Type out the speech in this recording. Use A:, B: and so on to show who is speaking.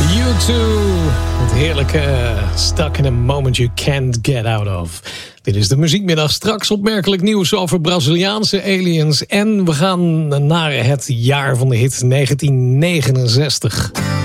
A: U2, het heerlijke Stuck in a Moment You Can't Get Out Of. Dit is de Muziekmiddag. Straks opmerkelijk nieuws over Braziliaanse aliens. En we gaan naar het jaar van de hit 1969.